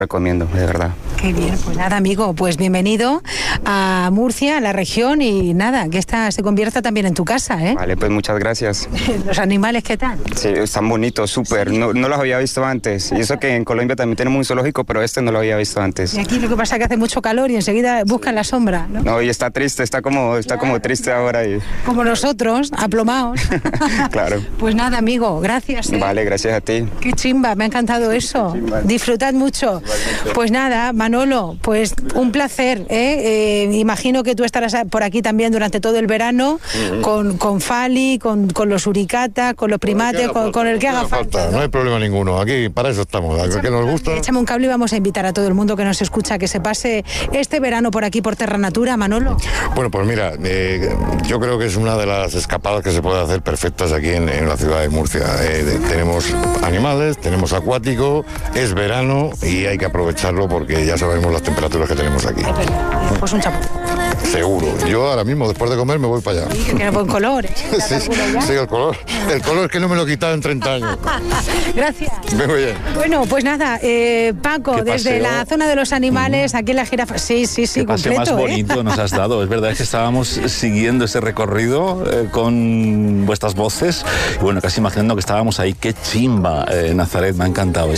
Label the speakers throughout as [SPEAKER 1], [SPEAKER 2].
[SPEAKER 1] recomiendo, de verdad.
[SPEAKER 2] Qué bien, pues nada, amigo, pues bienvenido a Murcia, a la región, y nada, que esta se convierta también en tu casa, ¿eh?
[SPEAKER 1] Vale, pues muchas gracias.
[SPEAKER 2] ¿Los animales qué tal?
[SPEAKER 1] Sí, están bonitos, súper. Sí. No los había visto antes. Y eso que en Colombia también tenemos un zoológico, pero este no lo había visto antes.
[SPEAKER 2] Y aquí lo que pasa es que hace mucho calor y enseguida buscan la sombra, ¿no?
[SPEAKER 1] No, y está triste, está como triste ahora.
[SPEAKER 2] Como nosotros, aplomados.
[SPEAKER 1] Claro.
[SPEAKER 2] Pues nada, amigo, gracias.
[SPEAKER 1] Vale, gracias a ti.
[SPEAKER 2] Qué chimba, me ha encantado eso. Disfrutad mucho. Pues nada, Manolo, pues un placer, ¿eh? Imagino que tú estarás por aquí también durante todo el verano, con Fali, con los uricatas, con los primates, con el que haga falta.
[SPEAKER 3] No hay problema ninguno, aquí para eso estamos, que nos gusta.
[SPEAKER 2] Échame un cable y vamos a invitar a todo el mundo que nos escucha que se pase este verano por aquí, por Terra Natura, Manolo.
[SPEAKER 3] Bueno, pues mira, yo creo que es una de las escapadas que se puede hacer perfectas aquí en la ciudad de Murcia. Tenemos animales, tenemos acuático, es verano y hay que aprovecharlo porque ya sabemos las temperaturas que tenemos aquí.
[SPEAKER 2] Pues un chapuzón.
[SPEAKER 3] Seguro. Yo ahora mismo, después de comer, me voy para allá.
[SPEAKER 2] Sí, que tiene buen color, ¿eh?
[SPEAKER 3] Sí, el color. El color es que no me lo he quitado en 30 años.
[SPEAKER 2] Gracias.
[SPEAKER 3] Muy bien.
[SPEAKER 2] Bueno, pues nada, Paco, desde la zona de los animales, aquí en la jirafa. Sí,
[SPEAKER 4] qué paseo
[SPEAKER 2] completo,
[SPEAKER 4] más bonito nos has dado. Es verdad que estábamos siguiendo ese recorrido con vuestras voces. Y bueno, casi imaginando que estábamos ahí. Qué chimba, Nazaret, me ha encantado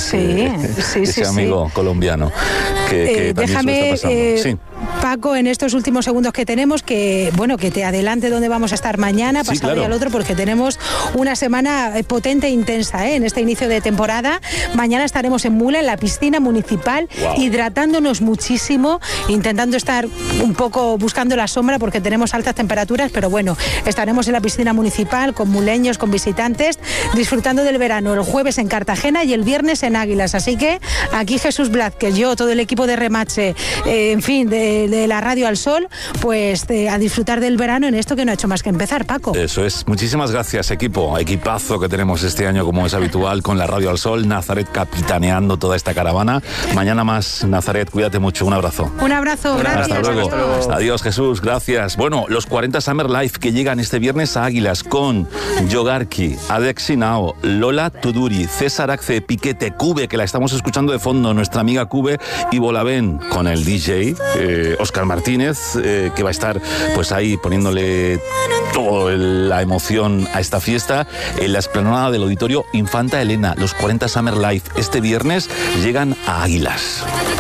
[SPEAKER 4] ese amigo colombiano que también se lo está pasando. Sí.
[SPEAKER 2] Paco, en estos últimos segundos que tenemos, que te adelante dónde vamos a estar mañana, pasado y al otro, porque tenemos una semana potente e intensa, en este inicio de temporada. Mañana estaremos en Mula, en la piscina municipal, hidratándonos muchísimo, intentando estar un poco buscando la sombra porque tenemos altas temperaturas, pero bueno, estaremos en la piscina municipal con muleños, con visitantes, disfrutando del verano, el jueves en Cartagena y el viernes en Águilas. Así que aquí Jesús Blázquez, yo, todo el equipo de Remache, en fin, de la Radio al Sol, pues a disfrutar del verano en esto que no ha hecho más que empezar, Paco.
[SPEAKER 4] Eso es. Muchísimas gracias, equipazo que tenemos este año, como es habitual, con la Radio al Sol. Nazaret capitaneando toda esta caravana. Mañana más, Nazaret, cuídate mucho. Un abrazo.
[SPEAKER 2] Un abrazo, gracias.
[SPEAKER 4] Hasta luego. Adiós, Jesús, gracias. Bueno, los 40 Summer Life que llegan este viernes a Águilas con Yogarki, Adexi Nao, Lola Tuduri, César Axe, Piquete, Cube, que la estamos escuchando de fondo, nuestra amiga Cube, y Bolavén con el DJ Óscar Martínez, que va a estar pues ahí poniéndole toda la emoción a esta fiesta en la explanada del Auditorio Infanta Elena. Los 40 Summer Life este viernes llegan a Águilas.